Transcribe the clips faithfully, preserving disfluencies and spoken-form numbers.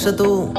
tu.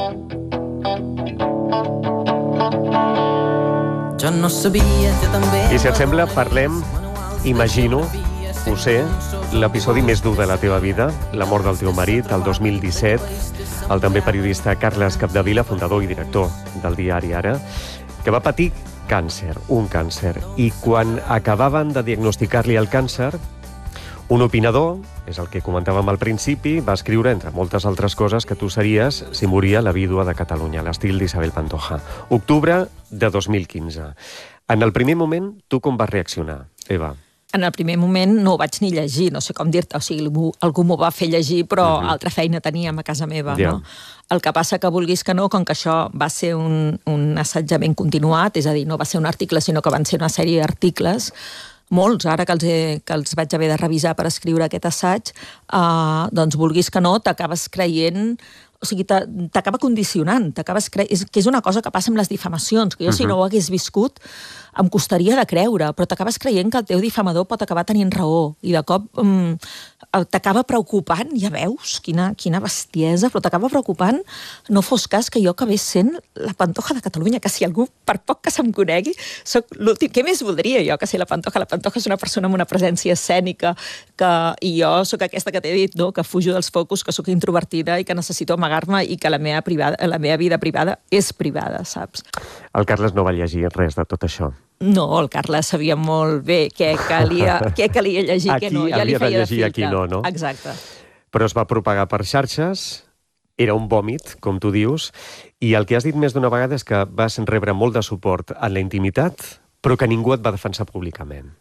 Jo no sabia que també... I si et sembla, parlem, imagino, ho sé, l'episodi més dur de la teva vida, la mort del teu marit, el dos mil disset, el també periodista Carles Capdevila, fundador i director del diari Ara, que va patir càncer, un càncer, i quan acabaven de diagnosticar-li el càncer, un opinador, és el que comentàvem al principi, va escriure, entre moltes altres coses, que tu series si moria la vídua de Catalunya, a l'estil d'Isabel Pantoja. Octubre de dos mil quinze. En el primer moment, tu com vas reaccionar, Eva? En el primer moment no ho vaig ni llegir, no sé com dir-te, o sigui, algú, algú m'ho va fer llegir, però uh-huh. altra feina teníem a casa meva, yeah. no? El que passa que vulguis que no, com que això va ser un, un assetjament continuat, és a dir, no va ser un article, sinó que van ser una sèrie d'articles, molts, ara que els, he, que els vaig haver de revisar per escriure aquest assaig, eh, doncs vulguis que no, t'acabes creient... O sigui, t'acaba condicionant, t'acabes cre... és, que és una cosa que passa amb les difamacions, que jo uh-huh. si no ho hagués viscut em costaria de creure, però t'acabes creient que el teu difamador pot acabar tenint raó, i de cop um, t'acaba preocupant, ja veus, quina, quina bestiesa, però t'acaba preocupant, no fos cas que jo acabés sent la Pantoja de Catalunya, que si algú, per poc que se'm conegui, soc l'últim... Què més voldria jo que ser la Pantoja? La Pantoja és una persona amb una presència escènica, que, i jo sóc aquesta que t'he dit, no? Que fujo dels focus, que sóc introvertida i que necessito amagar-me i que la meva, privada, la meva vida privada és privada, saps? El Carles no va llegir res de tot això. No, el Carles sabia molt bé què calia, què calia llegir, aquí, què no. Ja li feia de filtre. Aquí no, no? Exacte. Però es va propagar per xarxes, era un vòmit, com tu dius, i el que has dit més d'una vegada és que vas rebre molt de suport en la intimitat, però que ningú et va defensar públicament.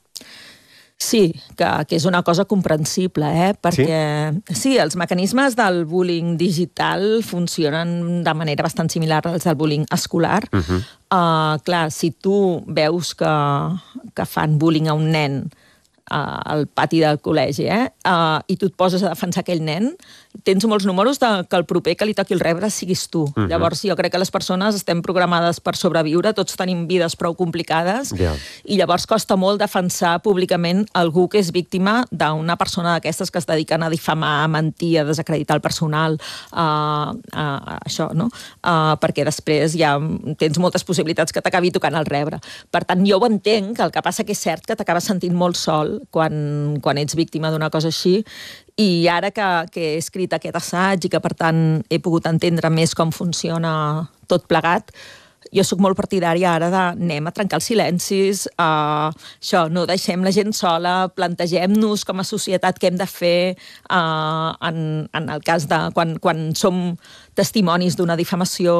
Sí, que, que és una cosa comprensible, eh? Perquè sí? sí, els mecanismes del bullying digital funcionen de manera bastant similar als del bullying escolar. Uh-huh. Uh, clar, si tu veus que, que fan bullying a un nen uh, al pati del col·legi, eh? uh, i tu et poses a defensar aquell nen, tens molts números de que el proper que li toqui el rebre siguis tu. Uh-huh. Llavors, jo crec que les persones estem programades per sobreviure, tots tenim vides prou complicades, yeah. i llavors costa molt defensar públicament algú que és víctima d'una persona d'aquestes que es dediquen a difamar, a mentir, a desacreditar el personal, a, a, a això, no? Uh, perquè després ja tens moltes possibilitats que t'acabi tocant el rebre. Per tant, jo ho entenc, que el que passa que és cert que t'acabes sentint molt sol quan, quan ets víctima d'una cosa així, i ara que, que he escrit aquest assaig i que, per tant, he pogut entendre més com funciona tot plegat, jo sóc molt partidària ara de anem a trencar els silencis, uh, això, no deixem la gent sola, plantegem-nos com a societat què hem de fer uh, en, en el cas de quan, quan som testimonis d'una difamació,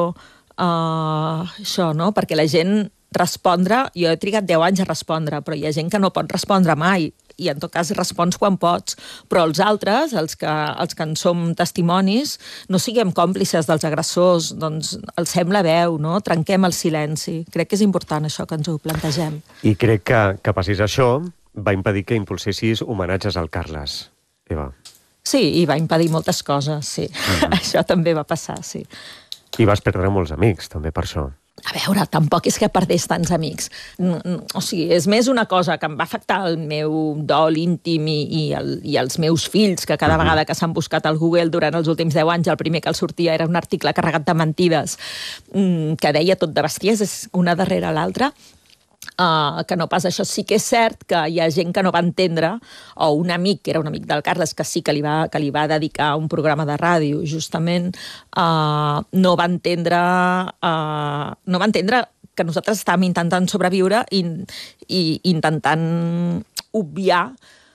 uh, això, no? Perquè la gent respondre, jo he trigat deu anys a respondre, però hi ha gent que no pot respondre mai, i en tot cas respons quan pots, però els altres, els que, els que en som testimonis, no siguem còmplices dels agressors, doncs alcem la veu, no? Trenquem el silenci. Crec que és important això, que ens ho plantegem. I crec que, que passis això va impedir que impulsessis homenatges al Carles, Eva. Sí, i va impedir moltes coses, sí. Mm-hmm. Això també va passar, sí. I vas perdre molts amics, també, per això. A veure, tampoc és que perdés tants amics. O sigui, és més una cosa que em va afectar el meu dol íntim i, i, el, i els meus fills, que cada uh-huh. vegada que s'han buscat al Google durant els últims deu anys, el primer que els sortia era un article carregat de mentides que deia tot de bestieses, una darrere l'altra. Uh, que no pas això. Sí que és cert que hi ha gent que no va entendre, o un amic, que era un amic del Carles, que sí que li va, que li va dedicar un programa de ràdio, justament, uh, no va entendre uh, no va entendre que nosaltres estàvem intentant sobreviure i, i intentant obviar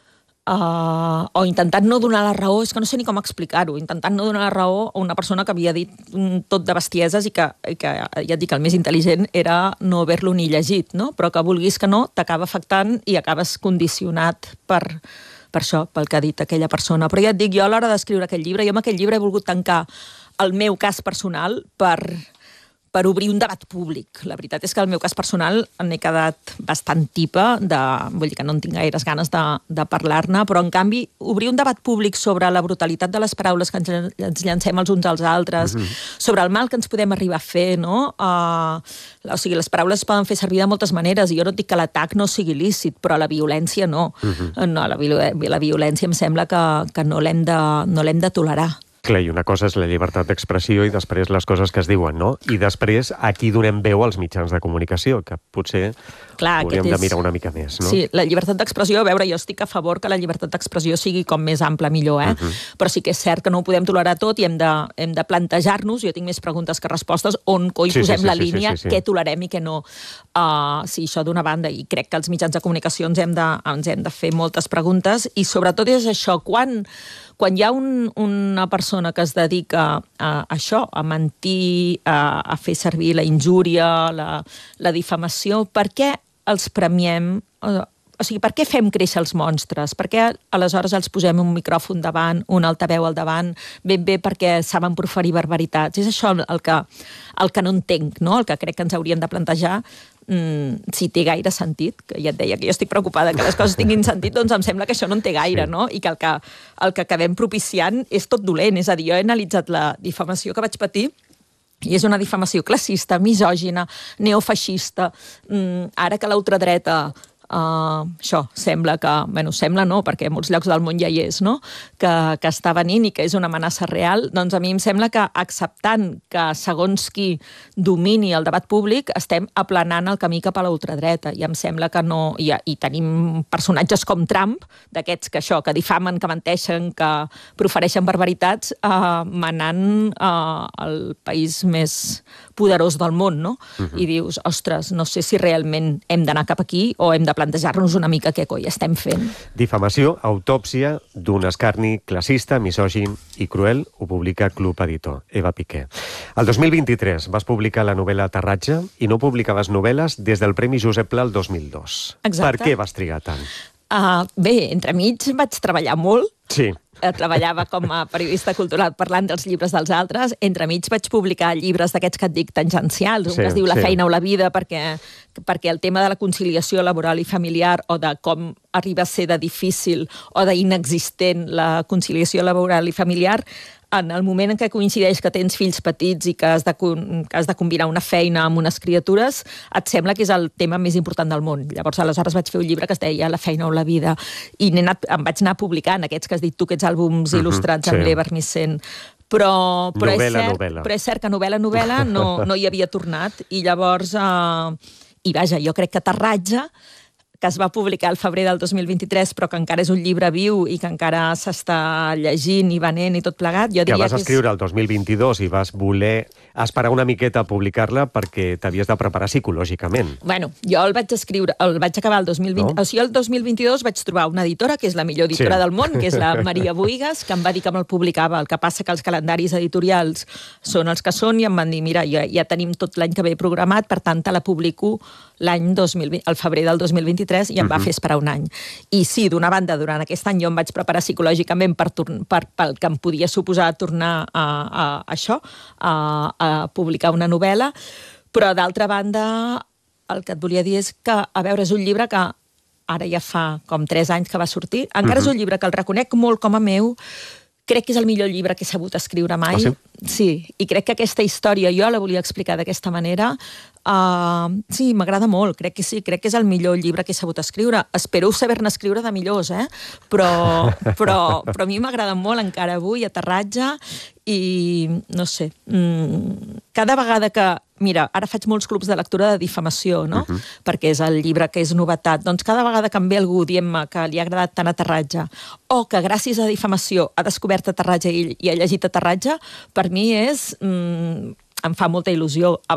Uh, o intentant no donar la raó, és que no sé ni com explicar-ho, intentant no donar la raó a una persona que havia dit tot de bestieses i que, i que ja et dic, el més intel·ligent era no haver-lo ni llegit, no? Però que vulguis que no, t'acaba afectant i acabes condicionat per, per això, pel que ha dit aquella persona. Però ja et dic, jo a l'hora d'escriure aquest llibre, jo amb aquest llibre he volgut tancar el meu cas personal per... per obrir un debat públic. La veritat és que el meu cas personal n'he quedat bastant tipa, de, vull dir que no en tinc gaires ganes de, de parlar-ne, però en canvi obrir un debat públic sobre la brutalitat de les paraules que ens, ens llancem els uns als altres, mm-hmm. sobre el mal que ens podem arribar a fer, no? Uh, o sigui, les paraules es poden fer servir de moltes maneres, i jo no dic que l'atac no sigui lícit, però la violència no. Mm-hmm. No, la, la violència em sembla que, que no l'hem de, no l'hem de tolerar. Clar, i una cosa és la llibertat d'expressió i després les coses que es diuen, no? I després aquí donem veu als mitjans de comunicació, que potser Clar, hauríem és... de mirar una mica més, no? Sí, la llibertat d'expressió, a veure, jo estic a favor que la llibertat d'expressió sigui com més ampla millor, eh? Uh-huh. Però sí que és cert que no ho podem tolerar tot i hem de, hem de plantejar-nos, jo tinc més preguntes que respostes, on coi sí, posem sí, sí, la sí, línia, sí, sí, sí. què tolerem i què no. Uh, sí, això d'una banda, i crec que els mitjans de comunicació ens hem de, ens hem de fer moltes preguntes, i sobretot és això, quan... Quan hi ha un, una persona que es dedica a, a això, a mentir, a, a fer servir la injúria, la, la difamació, per què els premiem? O sigui, per què fem créixer els monstres? Per què aleshores els posem un micròfon davant, un altaveu al davant, ben bé perquè saben proferir barbaritats? És això el que, el que no entenc, no? El que crec que ens hauríem de plantejar, mm, si té gaire sentit, que ja et deia que jo estic preocupada que les coses tinguin sentit, doncs em sembla que això no en té gaire, sí. No? I que el, que el que acabem propiciant és tot dolent. És a dir, jo he analitzat la difamació que vaig patir i és una difamació classista, misògina, neofeixista. Mm, ara que la ultradreta Uh, això sembla que, bueno, sembla no, perquè en molts llocs del món ja hi és, no? Que, que està venint i que és una amenaça real, doncs a mi em sembla que acceptant que segons qui domini el debat públic estem aplanant el camí cap a la ultradreta, i em sembla que no, i, i tenim personatges com Trump, d'aquests que això, que difamen, que menteixen, que profereixen barbaritats, uh, manant uh, el país més poderós del món, no? Uh-huh. I dius, ostres, no sé si realment hem d'anar cap aquí o hem de plantejar-nos una mica què coi estem fent. Difamació, autòpsia d'un escarni classista, misògin i cruel, ho publica Club Editor, Eva Piqué. El dos mil vint-i-tres vas publicar la novel·la Aterratge i no publicaves novel·les des del Premi Josep Pla el dos mil dos. Exacte. Per què vas trigar tant? Uh, bé, entremig vaig treballar molt. Sí. Treballava com a periodista cultural parlant dels llibres dels altres. Entremig vaig publicar llibres d'aquests que et dic tangencials, un sí, que es diu La sí. feina o la vida, perquè, perquè el tema de la conciliació laboral i familiar o de com arriba a ser de difícil o d'inexistent la conciliació laboral i familiar, en el moment en què coincideix que tens fills petits i que has de, que has de combinar una feina amb unes criatures, et sembla que és el tema més important del món. Llavors, aleshores vaig fer un llibre que es deia La feina o la vida, i anat, em vaig anar publicant aquests que has dit tu, aquests àlbums uh-huh, il·lustrats sí. amb l'Evermissent. Però, però, novel·la, és cert, novel·la. però és cert que novel·la, novel·la no, no hi havia tornat, i llavors, eh, i vaja, jo crec que Aterratge, que es va publicar al febrer del dos mil vint-i-tres, però que encara és un llibre viu i que encara s'està llegint i venent i tot plegat, jo diria que vas que és... escriure el dos mil vint-i-dos i vas voler esperar una miqueta a publicar-la perquè t'havies de preparar psicològicament. Bueno, jo el vaig escriure, el vaig acabar el dos mil vint... No? O sigui, el dos mil vint-i-dos vaig trobar una editora, que és la millor editora sí. del món, que és la Maria Buigas, que em va dir que me'l publicava. El que passa que els calendaris editorials són els que són i em van dir, mira, ja, ja tenim tot l'any que ve programat, per tant, te la publico l'any dos mil vint, el febrer del dos mil vint-i-tres, i em uh-huh. va fer esperar un any. I sí, d'una banda, durant aquest any jo em vaig preparar psicològicament per, per, pel que em podia suposar tornar a, a, a això, a, a publicar una novel·la, però d'altra banda el que et volia dir és que, a veure, és un llibre que ara ja fa com tres anys que va sortir, encara uh-huh. és un llibre que el reconec molt com a meu, crec que és el millor llibre que he sabut escriure mai. Ah, sí? Sí, i crec que aquesta història jo la volia explicar d'aquesta manera. Uh, sí, m'agrada molt, crec que sí, crec que és el millor llibre que he sabut escriure. Espero saber-ne escriure de millors, eh? Però, però, però a mi m'agrada molt encara avui, Aterratge, i no sé, mmm, cada vegada que... Mira, ara faig molts clubs de lectura de difamació, no? Uh-huh. Perquè és el llibre que és novetat. Doncs cada vegada que em ve algú dient-me que li ha agradat tant Aterratge, o que gràcies a difamació ha descobert Aterratge i, i ha llegit Aterratge, per mi és... Mm, em fa molta il·lusió. A